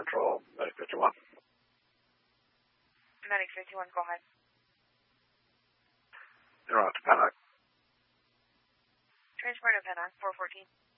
Central, Medic 51. Medic 51, go ahead. You're on to Pennock. Transport to Pennock, 414.